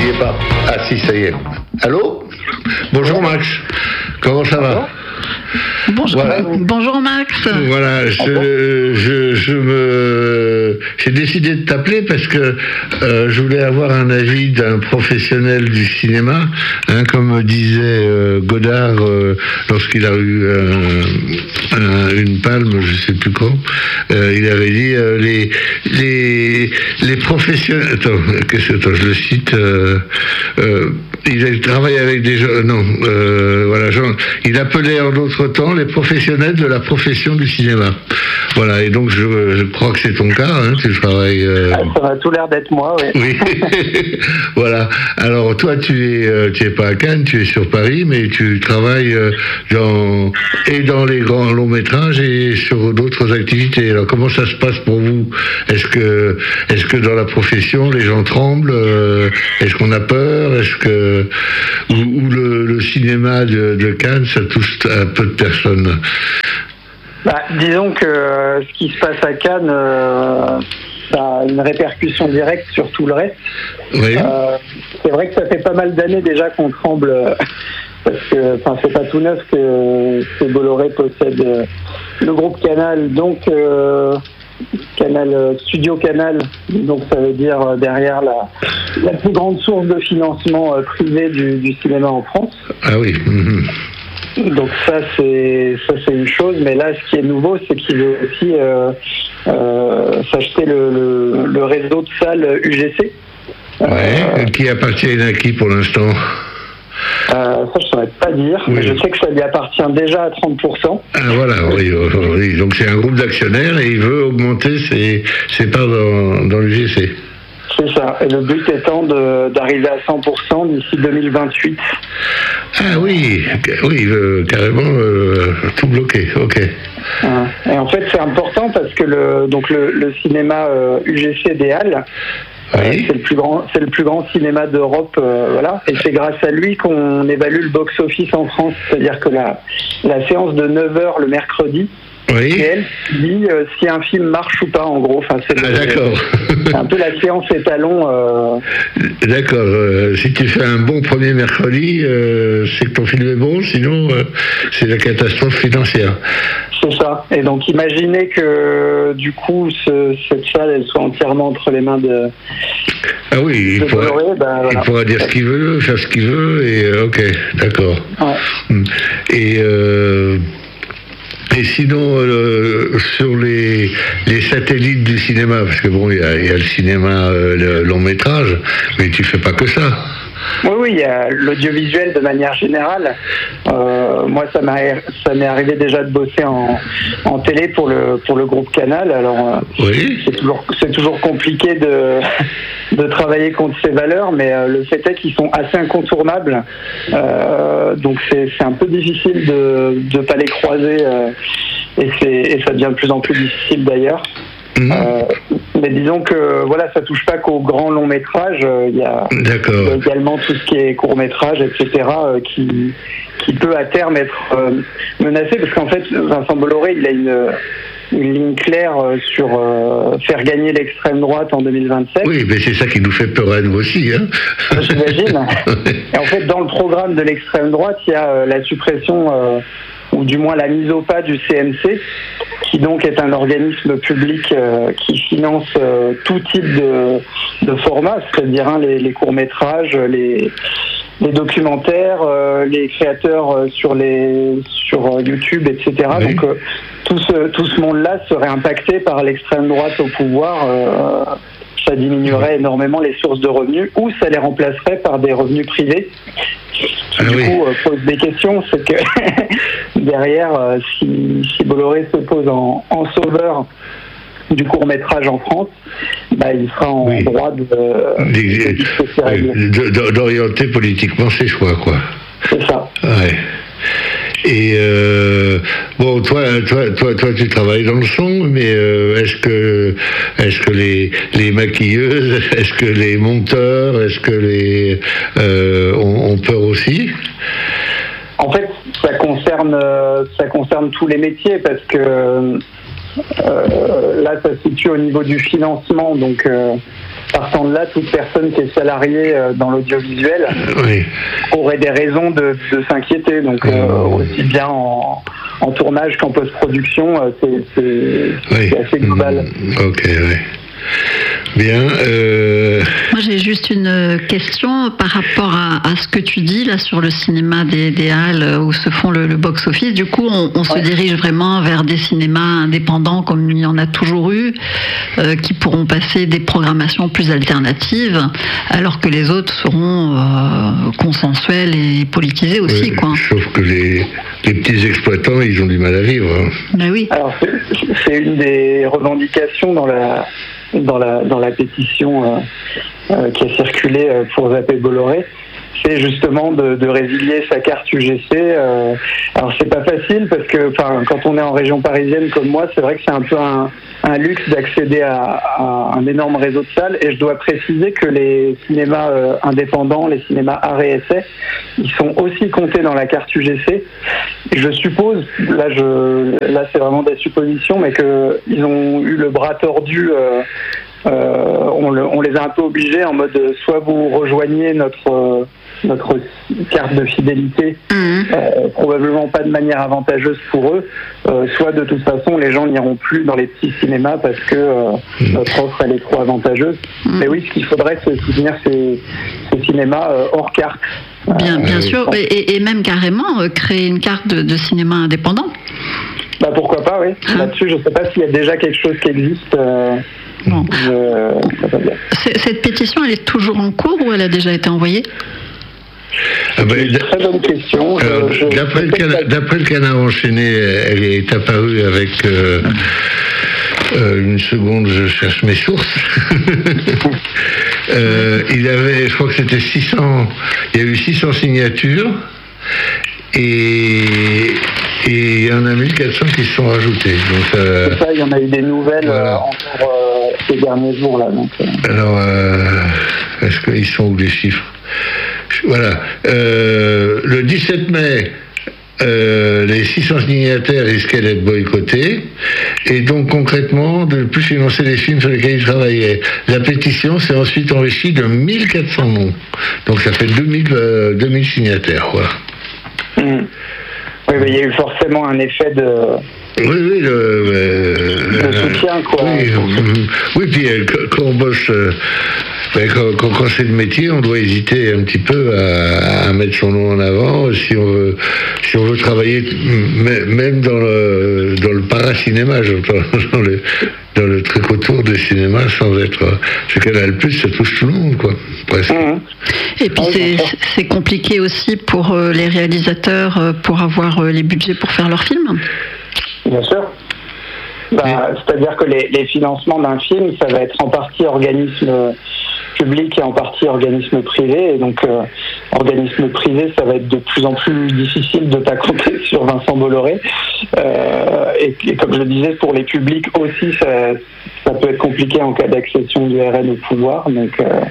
Bougez pas. Ah si, ça y est. Allô? Bonjour Max. Comment ça va? Bonjour, voilà. Bonjour Max. Voilà, j'ai décidé de t'appeler parce que je voulais avoir un avis d'un professionnel du cinéma, comme disait Godard lorsqu'il a eu une palme, je sais plus quand. Il avait dit les professionnels. Attends, je le cite. Il travaille avec des gens. Non, voilà, il appelait en d'autres temps les professionnels de la profession du cinéma. Voilà, et donc je crois que c'est ton cas, tu travailles... Ça a tout l'air d'être moi, oui. Oui, voilà. Alors toi, tu es pas à Cannes, tu es sur Paris, mais tu travailles dans les grands longs métrages et sur d'autres activités. Alors comment ça se passe pour vous? Est-ce que dans la profession, les gens tremblent? Est-ce qu'on a peur? Ou le cinéma de Cannes, ça touche un peu de personnes? Disons que ce qui se passe à Cannes, ça a une répercussion directe sur tout le reste. Oui. C'est vrai que ça fait pas mal d'années déjà qu'on tremble, parce que c'est pas tout neuf que Bolloré possède le groupe Canal, donc Studio Canal, donc ça veut dire derrière la plus grande source de financement privé du cinéma en France. Ah oui. Donc ça c'est une chose, mais là ce qui est nouveau, c'est qu'il veut aussi s'acheter le réseau de salles UGC. Qui appartient à qui pour l'instant? Ça je ne saurais pas dire, mais je sais que ça lui appartient déjà à 30%. Ah voilà, oui. Donc c'est un groupe d'actionnaires et il veut augmenter ses parts dans l'UGC. C'est ça, et le but étant d'arriver à 100% d'ici 2028. Ah oui, carrément tout bloqué, ok. Et en fait c'est important parce que le cinéma UGC des Halles, c'est le plus grand cinéma d'Europe, voilà. Et c'est grâce à lui qu'on évalue le box-office en France, c'est-à-dire que la séance de 9h le mercredi, et elle dit si un film marche ou pas, en gros. D'accord. C'est un peu la séance étalon. D'accord. Si tu fais un bon premier mercredi, c'est que ton film est bon, sinon c'est la catastrophe financière. C'est ça. Et donc imaginez que du coup cette salle elle soit entièrement entre les mains de... Ah oui, il pourra dire ce qu'il veut, faire ce qu'il veut, et ok, d'accord. Ouais. Et sinon, sur les satellites du cinéma, parce que bon, il y a le cinéma, le long métrage, mais tu fais pas que ça. Oui, il y a l'audiovisuel de manière générale. Moi, ça m'est arrivé déjà de bosser en télé pour le groupe Canal. Alors, c'est toujours compliqué de travailler contre ces valeurs, mais le fait est qu'ils sont assez incontournables. Donc, c'est un peu difficile de pas les croiser, et ça devient de plus en plus difficile d'ailleurs. Mais disons que voilà, ça touche pas qu'aux grands longs métrages. Il y a également tout ce qui est court métrage, etc., qui peut à terme être menacé, parce qu'en fait Vincent Bolloré il a une ligne claire sur faire gagner l'extrême droite en 2027. Oui, mais c'est ça qui nous fait peur à nous aussi, J'imagine. Et en fait, dans le programme de l'extrême droite, il y a la suppression ou du moins la mise au pas du CNC, qui donc est un organisme public qui finance tout type de format, c'est-à-dire les courts-métrages, les documentaires, les créateurs sur YouTube, etc. Oui. Donc tout ce monde-là serait impacté par l'extrême droite au pouvoir. Ça diminuerait énormément les sources de revenus, ou ça les remplacerait par des revenus privés. Du coup, pose des questions, c'est que derrière, si Bolloré se pose en sauveur du court-métrage en France, il sera en droit d'orienter politiquement ses choix, quoi. C'est ça. Ouais. Et bon, toi, tu travailles dans le son, mais est-ce que les maquilleuses, est-ce que les monteurs, est-ce que ont peur aussi? En fait, ça concerne tous les métiers, parce que là, ça se situe au niveau du financement, donc partant de là, toute personne qui est salariée dans l'audiovisuel aurait des raisons de s'inquiéter. Donc aussi bien en tournage qu'en post-production, c'est assez global. Ok, oui. Bien. Moi, j'ai juste une question par rapport à ce que tu dis là sur le cinéma des halles où se font le box-office. Du coup, on se dirige vraiment vers des cinémas indépendants comme il y en a toujours eu, qui pourront passer des programmations plus alternatives, alors que les autres seront consensuelles et politisées aussi, quoi. Sauf que les petits exploitants, ils ont du mal à vivre. Ben oui. Alors, c'est une des revendications dans la pétition qui a circulé pour Zappé Bolloré, c'est justement de résilier sa carte UGC. Alors c'est pas facile parce que quand on est en région parisienne comme moi, c'est vrai que c'est un peu un luxe d'accéder à un énorme réseau de salles, et je dois préciser que les cinémas indépendants, les cinémas art et essai, ils sont aussi comptés dans la carte UGC. Et je suppose, là c'est vraiment des suppositions, mais qu'ils ont eu le bras tordu. On les a un peu obligés en mode soit vous rejoignez notre carte de fidélité, probablement pas de manière avantageuse pour eux, soit de toute façon les gens n'iront plus dans les petits cinémas parce que notre offre elle est trop avantageuse. Mais oui, ce qu'il faudrait, c'est soutenir ces cinémas hors carte. Bien sûr, et même carrément créer une carte de cinéma indépendant. Bah pourquoi pas, oui. Là-dessus, je sais pas s'il y a déjà quelque chose qui existe. Bon. Cette pétition, elle est toujours en cours ou elle a déjà été envoyée ? Très bonne question. D'après le Canard enchaîné, elle est apparue avec une seconde, je cherche mes sources. Il avait, je crois que c'était 600. Il y a eu 600 signatures et il y en a 1400 qui se sont rajoutées. Donc c'est ça, il y en a eu des nouvelles encore ces derniers jours là. Donc, Alors, est-ce qu'ils sont où les chiffres ? Voilà. Le 17 mai, les 600 signataires risquaient d'être boycottés, et donc concrètement de ne plus financer les films sur lesquels ils travaillaient. La pétition s'est ensuite enrichie de 1400 noms. Donc ça fait 2000 signataires. Voilà. Oui, mais il y a eu forcément un effet de soutien, quoi. Oui, puis quand on bosse, quand c'est le métier, on doit hésiter un petit peu à mettre son nom en avant si on veut travailler, même dans le paracinéma, dans le truc autour du cinéma, sans être ce Canal+, ça touche tout le monde, quoi, presque. Et puis c'est compliqué aussi pour les réalisateurs pour avoir les budgets pour faire leurs films. Bien sûr. C'est-à-dire que les financements d'un film, ça va être en partie organisme public et en partie organisme privé. Et donc, organisme privé, ça va être de plus en plus difficile de ne pas compter sur Vincent Bolloré. Et comme je le disais, pour les publics aussi, ça peut être compliqué en cas d'accession du RN au pouvoir. Donc,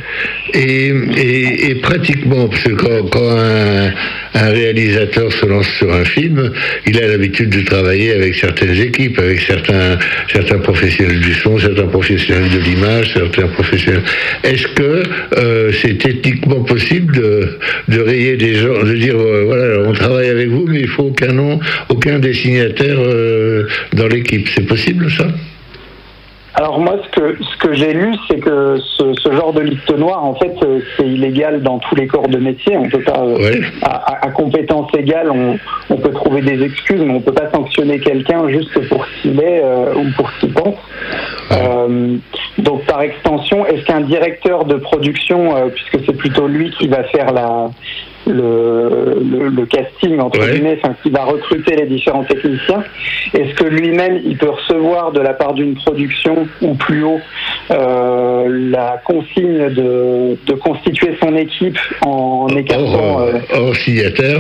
et pratiquement, parce que quand un réalisateur se lance sur un film, il a l'habitude de travailler avec certaines équipes, avec certains professionnels du son, certains professionnels de l'image, certains professionnels. Est-ce que c'est techniquement possible de rayer des gens, de dire voilà, on travaille avec vous, mais il faut aucun des signataires dans l'équipe. C'est possible, ça ? Alors moi, ce que j'ai lu, c'est que ce genre de liste noire, en fait, c'est illégal dans tous les corps de métier. On peut pas, à compétence égale, on peut trouver des excuses, mais on peut pas sanctionner quelqu'un juste pour ce qu'il est ou pour ce qu'il pense. Donc par extension, est-ce qu'un directeur de production, puisque c'est plutôt lui qui va faire le casting entre guillemets, qui va recruter les différents techniciens, est-ce que lui-même il peut recevoir de la part d'une production ou plus haut la consigne de constituer son équipe en écartant signataire,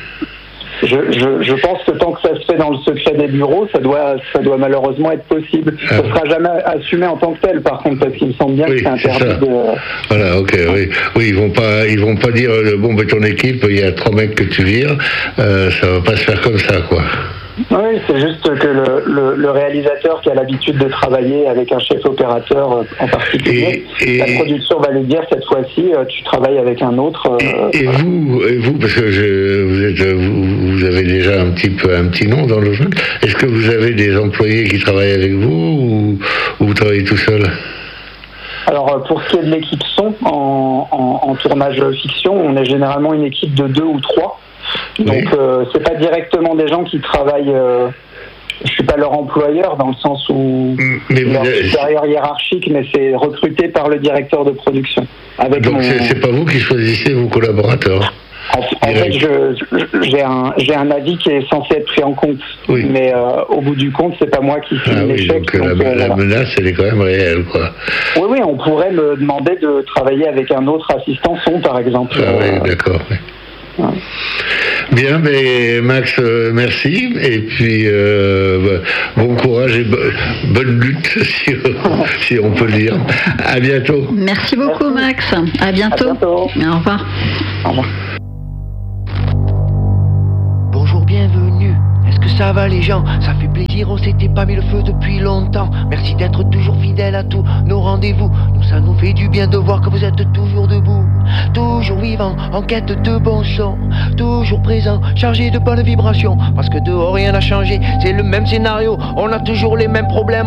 Je pense que tant que ça se fait dans le secret des bureaux, ça doit malheureusement être possible. Ça ne sera jamais assumé en tant que tel, par contre, parce qu'il me semble bien que c'est interdit de... Voilà, ok, oui, ils vont pas dire bon, ton équipe, il y a 3 mecs que tu vires, ça va pas se faire comme ça, quoi. Oui, c'est juste que le réalisateur qui a l'habitude de travailler avec un chef opérateur en particulier, la production va lui dire cette fois-ci, tu travailles avec un autre. Et vous, parce que vous avez déjà un petit nom dans le jeu. Est-ce que vous avez des employés qui travaillent avec vous ou vous travaillez tout seul? Alors, pour ce qui est de l'équipe son, en tournage fiction, on est généralement une équipe de 2 ou 3. Donc, c'est pas directement des gens qui travaillent. Je suis pas leur employeur dans le sens où leur supérieur hiérarchique, mais c'est recruté par le directeur de production. Donc, c'est pas vous qui choisissez vos collaborateurs. En fait, j'ai un avis qui est censé être pris en compte, mais au bout du compte, c'est pas moi qui signe les chèques. Donc la menace, elle est quand même réelle, quoi. Oui, on pourrait me demander de travailler avec un autre assistant son, par exemple. Oui, d'accord. Ouais. Bien, mais Max, merci, et puis bon courage et bonne lutte, si on peut le dire. À bientôt. Merci beaucoup, Max. À bientôt. Au revoir. Au revoir. Bonjour, bienvenue. Est-ce que ça va les gens? Ça fait plaisir, on s'était pas mis le feu depuis longtemps. Merci d'être toujours fidèles à tous nos rendez-vous. Nous, ça nous fait du bien de voir que vous êtes toujours debout. Toujours vivant, en quête de bons sons. Toujours présent, chargé de bonnes vibrations. Parce que dehors rien n'a changé, c'est le même scénario. On a toujours les mêmes problèmes.